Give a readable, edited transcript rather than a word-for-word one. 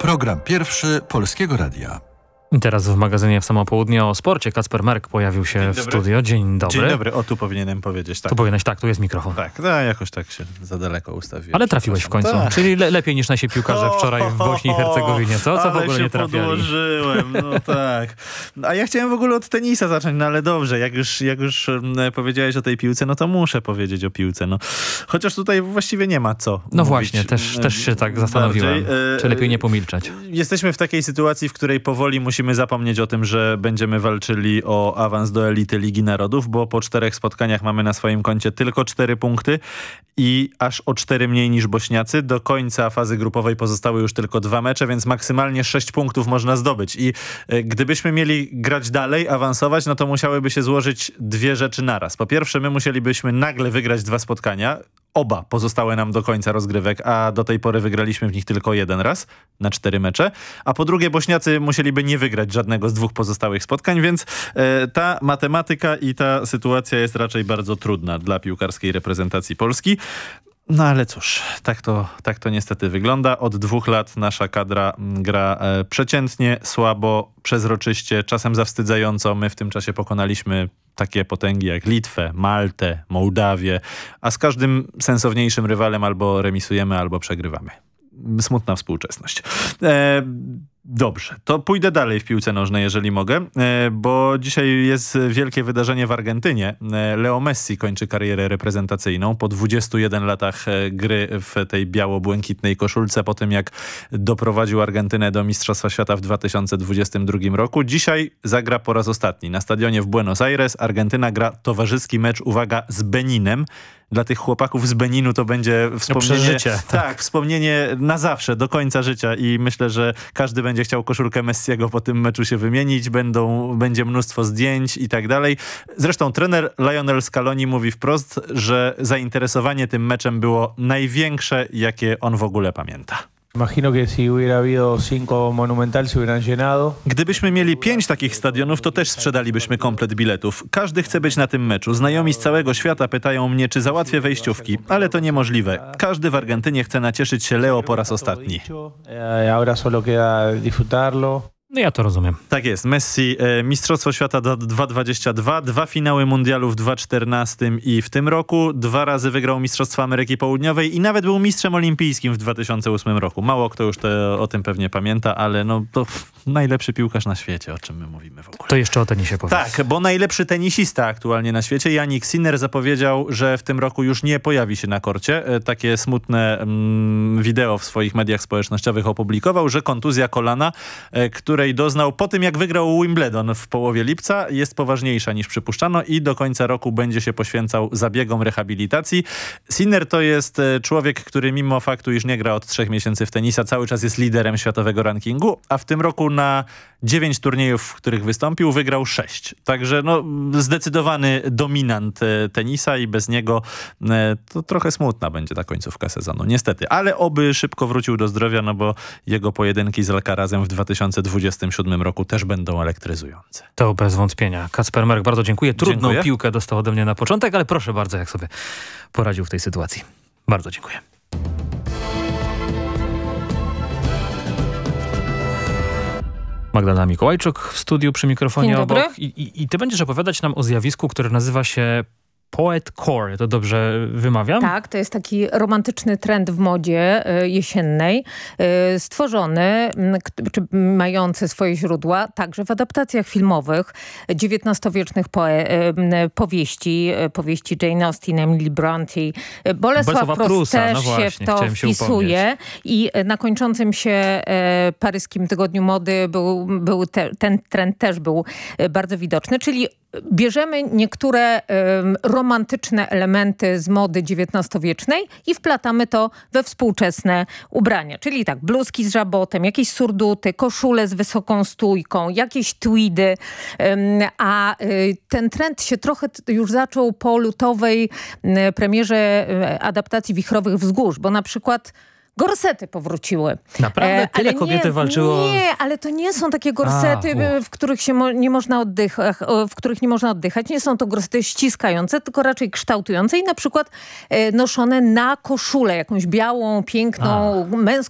Program pierwszy Polskiego Radia. Teraz w magazynie w samo południe o sporcie Kacper Merk pojawił się w studio. Dzień dobry. Dzień dobry. O, tu powinienem powiedzieć. Tak. Tu powinieneś, tak, tu jest mikrofon. Tak, no, jakoś tak się za daleko ustawiłem. Ale trafiłeś w końcu. Tak. Czyli lepiej niż nasi piłkarze wczoraj w Bośni i Hercegowinie. Co w ogóle nie trafiali? Podłożyłem, no tak. A ja chciałem w ogóle od tenisa zacząć, no ale dobrze. Jak już powiedziałeś o tej piłce, no to muszę powiedzieć o piłce. No. Chociaż tutaj właściwie nie ma co No mówić. właśnie, też się tak zastanowiłem. Czy lepiej nie pomilczeć? Jesteśmy w takiej sytuacji, w której powoli musimy zapomnieć o tym, że będziemy walczyli o awans do elity Ligi Narodów, bo po 4 spotkaniach mamy na swoim koncie tylko 4 punkty i aż o 4 mniej niż Bośniacy. Do końca fazy grupowej pozostały już tylko 2 mecze, więc maksymalnie 6 punktów można zdobyć. I gdybyśmy mieli grać dalej, awansować, no to musiałyby się złożyć 2 rzeczy naraz. Po pierwsze, my musielibyśmy nagle wygrać 2 spotkania. Oba pozostałe nam do końca rozgrywek, a do tej pory wygraliśmy w nich tylko 1 raz na 4 mecze. A po drugie Bośniacy musieliby nie wygrać żadnego z 2 pozostałych spotkań, więc ta matematyka i ta sytuacja jest raczej bardzo trudna dla piłkarskiej reprezentacji Polski. No ale cóż, tak to niestety wygląda. Od 2 lat nasza kadra gra przeciętnie, słabo, przezroczyście, czasem zawstydzająco. My w tym czasie pokonaliśmy takie potęgi jak Litwę, Maltę, Mołdawię, a z każdym sensowniejszym rywalem albo remisujemy, albo przegrywamy. Smutna współczesność. Dobrze, to pójdę dalej w piłce nożnej, jeżeli mogę, bo dzisiaj jest wielkie wydarzenie w Argentynie. Leo Messi kończy karierę reprezentacyjną po 21 latach gry w tej biało-błękitnej koszulce, po tym jak doprowadził Argentynę do Mistrzostwa Świata w 2022 roku. Dzisiaj zagra po raz ostatni. Na stadionie w Buenos Aires Argentyna gra towarzyski mecz, uwaga, z Beninem. Dla tych chłopaków z Beninu to będzie wspomnienie, tak, wspomnienie na zawsze, do końca życia i myślę, że każdy będzie chciał koszulkę Messiego po tym meczu się wymienić, będzie mnóstwo zdjęć i tak dalej. Zresztą trener Lionel Scaloni mówi wprost, że zainteresowanie tym meczem było największe, jakie on w ogóle pamięta. Gdybyśmy mieli 5 takich stadionów, to też sprzedalibyśmy komplet biletów. Każdy chce być na tym meczu. Znajomi z całego świata pytają mnie, czy załatwię wejściówki, ale to niemożliwe. Każdy w Argentynie chce nacieszyć się Leo po raz ostatni. No ja to rozumiem. Tak jest. Messi, Mistrzostwo Świata 2022, 2 finały mundialu w 2014 i w tym roku, 2 razy wygrał Mistrzostwo Ameryki Południowej i nawet był mistrzem olimpijskim w 2008 roku. Mało kto już o tym pewnie pamięta, ale no to najlepszy piłkarz na świecie, o czym my mówimy w ogóle. To jeszcze o tenisie powiedz. Tak, bo najlepszy tenisista aktualnie na świecie, Jannik Sinner, zapowiedział, że w tym roku już nie pojawi się na korcie. Takie smutne wideo w swoich mediach społecznościowych opublikował, że kontuzja kolana, której doznał po tym, jak wygrał Wimbledon w połowie lipca, jest poważniejsza niż przypuszczano i do końca roku będzie się poświęcał zabiegom rehabilitacji. Sinner to jest człowiek, który mimo faktu, iż nie gra od 3 miesięcy w tenisa, cały czas jest liderem światowego rankingu, a w tym roku na 9 turniejów, w których wystąpił, wygrał 6. Także no, zdecydowany dominant tenisa i bez niego to trochę smutna będzie ta końcówka sezonu. Niestety, ale oby szybko wrócił do zdrowia, no bo jego pojedynki z Alcarazem w 2027 roku też będą elektryzujące. To bez wątpienia. Kacper Merk, bardzo dziękuję. Trudną Dziękuję. piłkę dostał ode mnie na początek, ale proszę bardzo, jak sobie poradził w tej sytuacji. Bardzo dziękuję. Magdalena Mikołajczuk w studiu przy mikrofonie obok. I ty będziesz opowiadać nam o zjawisku, które nazywa się Poet Core. To dobrze wymawiam? Tak, to jest taki romantyczny trend w modzie jesiennej, stworzony, czy mający swoje źródła także w adaptacjach filmowych XIX-wiecznych powieści Jane Austen, Emily Bronte. Bolesław Prus też się w to wpisuje i na kończącym się paryskim tygodniu mody ten trend też był bardzo widoczny, czyli bierzemy niektóre romantyczne elementy z mody XIX-wiecznej i wplatamy to we współczesne ubrania. Czyli tak, bluzki z żabotem, jakieś surduty, koszule z wysoką stójką, jakieś tweedy. A ten trend się trochę już zaczął po lutowej premierze adaptacji Wichrowych Wzgórz, bo na przykład gorsety powróciły. Naprawdę? Tyle kobiety walczyło? Nie, ale to nie są takie gorsety, w których nie można oddychać. Nie są to gorsety ściskające, tylko raczej kształtujące i na przykład noszone na koszulę, jakąś białą, piękną, męską